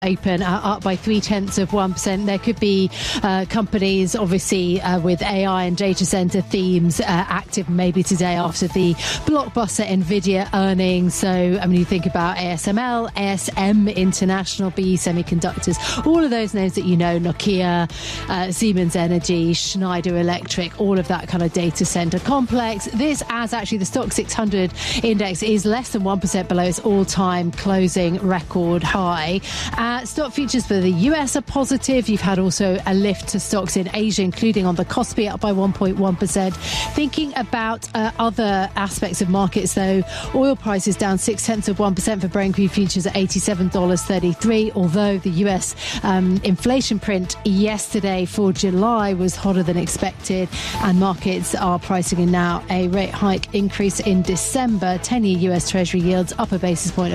Open up by 0.3%. There could be companies, obviously, with AI and data center themes active maybe today after the blockbuster Nvidia earnings. So, I mean, you think about ASML, ASM International, BE Semiconductors, all of those names that you know, Nokia, Siemens Energy, Schneider Electric, all of that kind of data center complex. This, as actually the Stock 600 index is less than 1% below its all-time closing record high. Stock futures for the US are positive. You've had also a lift to stocks in Asia, including on the Kospi, up by 1.1%. Thinking about other aspects of markets, though, oil prices down 0.6% for Brent crude futures at $87.33, although the US inflation print yesterday for July was hotter than expected, and markets are pricing in now a rate hike increase in December. 10-year US Treasury yields up a basis point at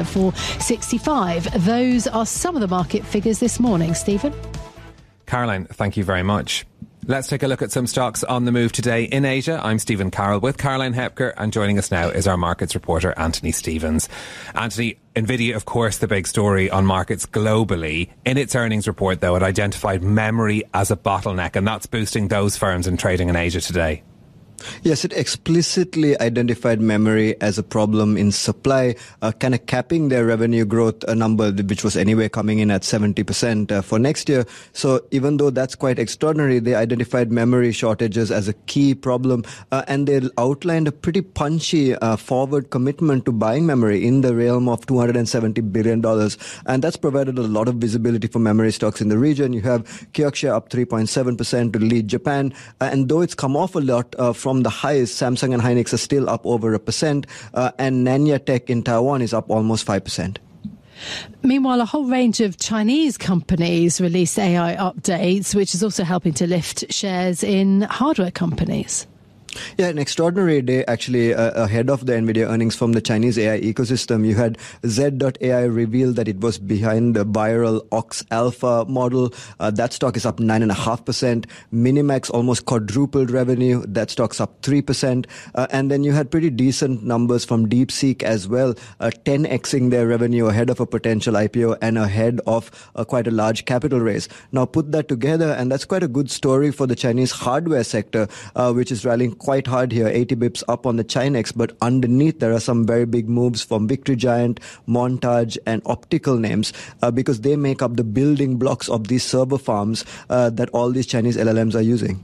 4.65. Those are some of the market figures this morning. Stephen? Caroline, thank you very much. Let's take a look at some stocks on the move today in Asia. I'm Stephen Carroll with Caroline Hepker, and joining us now is our markets reporter, Anthony Stevens. Anthony, Nvidia, of course, the big story on markets globally. In its earnings report, though, it identified memory as a bottleneck, and that's boosting those firms in trading in Asia today. Yes, it explicitly identified memory as a problem in supply, kind of capping their revenue growth number, which was anyway coming in at 70% for next year. So even though that's quite extraordinary, they identified memory shortages as a key problem, and they outlined a pretty punchy forward commitment to buying memory in the realm of $270 billion. And that's provided a lot of visibility for memory stocks in the region. You have Kioxia up 3.7% to lead Japan, and though it's come off a lot from the highs, Samsung and Hynix are still up over 1%, and Nanya Tech in Taiwan is up almost 5%. Meanwhile, a whole range of Chinese companies released AI updates, which is also helping to lift shares in hardware companies. Yeah, an extraordinary day actually ahead of the Nvidia earnings from the Chinese AI ecosystem. You had Z.AI reveal that it was behind the viral Ox Alpha model. That stock is up 9.5%. Minimax almost quadrupled revenue. That stock's up 3%. And then you had pretty decent numbers from DeepSeek as well, 10xing their revenue ahead of a potential IPO and ahead of quite a large capital raise. Now put that together, and that's quite a good story for the Chinese hardware sector, which is rallying quite hard here, 80 bips up on the Chinex, but underneath there are some very big moves from Victory Giant, Montage and Optical names, because they make up the building blocks of these server farms that all these Chinese LLMs are using.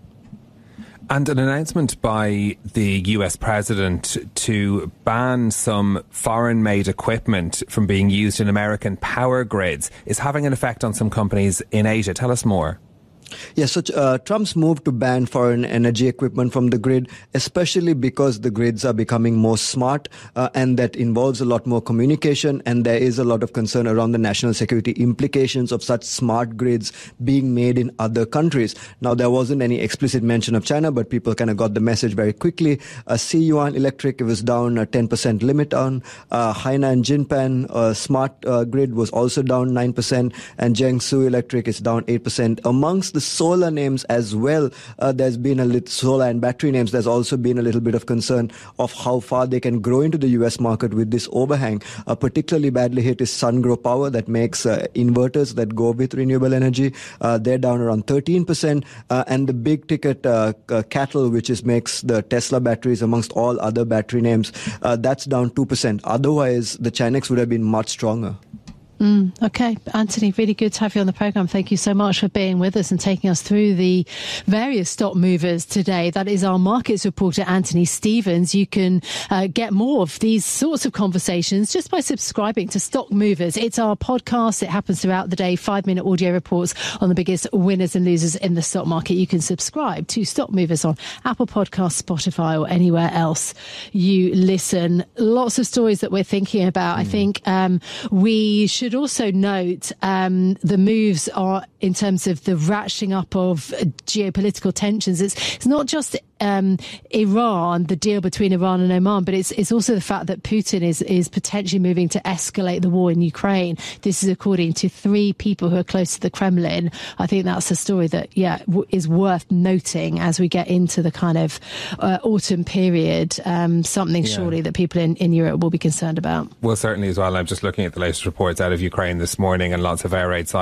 And an announcement by the US president to ban some foreign-made equipment from being used in American power grids is having an effect on some companies in Asia. Tell us more. Yeah, so Trump's move to ban foreign energy equipment from the grid, especially because the grids are becoming more smart, and that involves a lot more communication, and there is a lot of concern around the national security implications of such smart grids being made in other countries. Now, there wasn't any explicit mention of China, but people kind of got the message very quickly. Siyuan Electric, it was down a 10% limit on. Hainan Jinpan smart grid was also down 9%, and Jiangsu Electric is down 8%. Amongst the solar names as well, there's been a little solar and battery names. There's also been a little bit of concern of how far they can grow into the US market with this overhang. Particularly badly hit is Sungrow Power, that makes inverters that go with renewable energy. They're down around 13%, and the big ticket Cattle, which makes the Tesla batteries amongst all other battery names, that's down 2%. Otherwise, the Chinex would have been much stronger. Okay, Anthony, really good to have you on the programme. Thank you so much for being with us and taking us through the various stock movers today. That is our markets reporter, Anthony Stevens. You can get more of these sorts of conversations just by subscribing to Stock Movers. It's our podcast. It happens throughout the day, 5-minute audio reports on the biggest winners and losers in the stock market. You can subscribe to Stock Movers on Apple Podcasts, Spotify or anywhere else you listen. Lots of stories that we're thinking about. I think we should also note the moves are in terms of the ratcheting up of geopolitical tensions. It's not just Iran, the deal between Iran and Oman, but it's also the fact that Putin is potentially moving to escalate the war in Ukraine. This is according to 3 people who are close to the Kremlin. I think that's a story that, is worth noting as we get into the kind of autumn period. Something surely that people in Europe will be concerned about. Well, certainly as well. I'm just looking at the latest reports out of Ukraine this morning, and lots of air raid